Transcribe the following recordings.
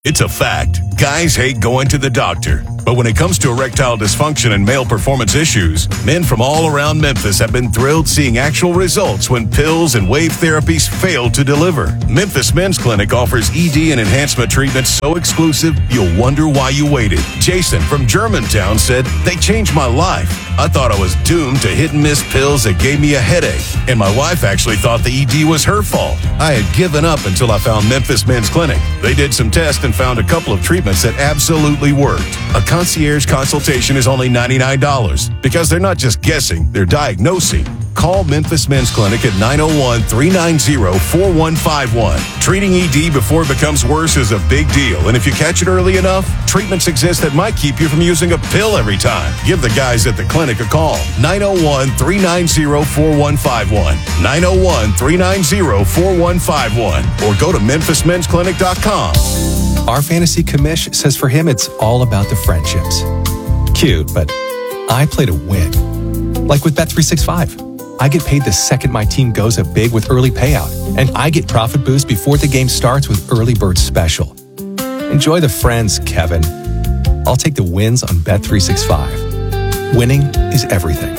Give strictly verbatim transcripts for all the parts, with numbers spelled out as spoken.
It's a fact. Guys hate going to the doctor. But when it comes to erectile dysfunction and male performance issues, men from all around Memphis have been thrilled seeing actual results when pills and wave therapies fail to deliver. Memphis Men's Clinic offers E D and enhancement treatments so exclusive, you'll wonder why you waited. Jason from Germantown said, "They changed my life. I thought I was doomed to hit and miss pills that gave me a headache. And my wife actually thought the E D was her fault. I had given up until I found Memphis Men's Clinic. They did some tests and found a couple of treatments that absolutely worked. A concierge consultation is only ninety-nine dollars because they're not just guessing, they're diagnosing. Call Memphis Men's Clinic at nine oh one, three nine zero, four one five one. Treating E D before it becomes worse is a big deal, and if you catch it early enough, treatments exist that might keep you from using a pill every time. Give the guys at the clinic a call. nine oh one, three nine zero, four one five one. nine oh one, three nine zero, four one five one. Or go to memphis men's clinic dot com. Our fantasy commish says for him it's all about the friendships. Cute, but I play to win. Like with Bet three sixty-five. I get paid the second my team goes up big with early payout, and I get profit boost before the game starts with Early Bird Special. Enjoy the friends, Kevin. I'll take the wins on Bet three sixty-five. Winning is everything.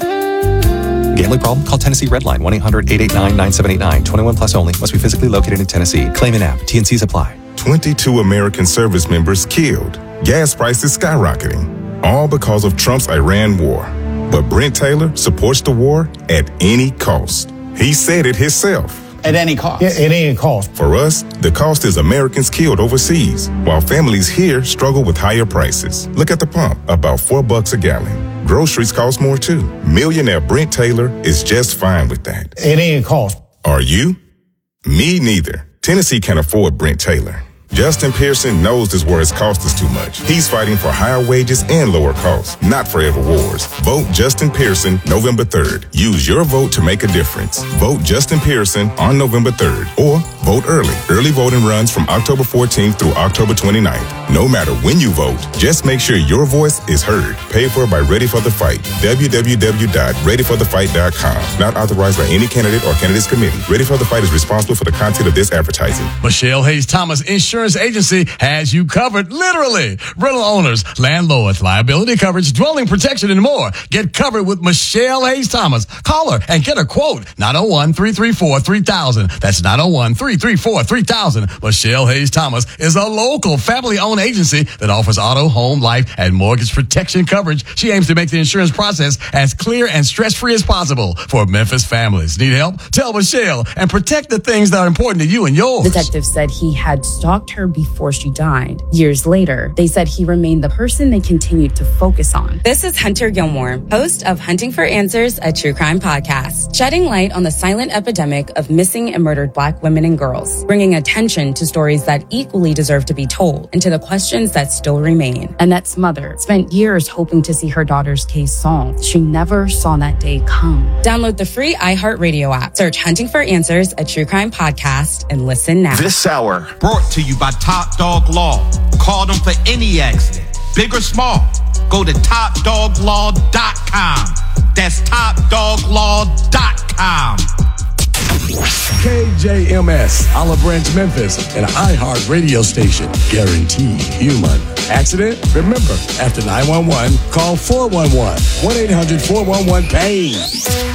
Gambling problem? Call Tennessee Redline, one eight hundred, eight eight nine, nine seven eight nine. twenty-one plus only. Must be physically located in Tennessee. Claim an app. T and Cs apply. twenty-two American service members killed. Gas prices skyrocketing. All because of Trump's Iran war. But Brent Taylor supports the war at any cost. He said it himself. At any cost. Yeah, at any cost. For us, the cost is Americans killed overseas, while families here struggle with higher prices. Look at the pump, about four bucks a gallon. Groceries cost more too. Millionaire Brent Taylor is just fine with that. At any cost. Are you? Me neither. Tennessee can't afford Brent Taylor. Justin Pearson knows this war has cost us too much. He's fighting for higher wages and lower costs, not forever wars. Vote Justin Pearson November third. Use your vote to make a difference. Vote Justin Pearson on November third. Or vote early. Early voting runs from October fourteenth through October twenty-ninth. No matter when you vote, just make sure your voice is heard. Paid for by Ready for the Fight. w w w dot ready for the fight dot com. Not authorized by any candidate or candidates committee. Ready for the Fight is responsible for the content of this advertising. Michelle Hayes Thomas Insurance Agency has you covered, literally. Rental owners, landlords, liability coverage, dwelling protection, and more. Get covered with Michelle Hayes Thomas. Call her and get a quote. nine oh one, three three four, three thousand. That's nine oh one, three three four, three thousand. Michelle Hayes Thomas is a local family-owned agency that offers auto, home, life, and mortgage protection coverage. She aims to make the insurance process as clear and stress-free as possible for Memphis families. Need help? Tell Michelle and protect the things that are important to you and yours. Detectives said he had stalked her before she died. Years later, they said he remained the person they continued to focus on. This is Hunter Gilmore, host of Hunting for Answers, a true crime podcast, shedding light on the silent epidemic of missing and murdered Black women and girls, bringing attention to stories that equally deserve to be told and to the questions that still remain. Annette's mother spent years hoping to see her daughter's case solved. She never saw that day come. Download the free iHeartRadio app, search Hunting for Answers, a true crime podcast, and listen now. This hour brought to you by Top Dog Law. Call them for any accident, big or small. Go to top dog law dot com. That's top dog law dot com. K J M S, Olive Branch, Memphis, and iHeart radio station. Guaranteed human. Accident? Remember, after nine one one, call four one one. one eight hundred, four one one, PAIN.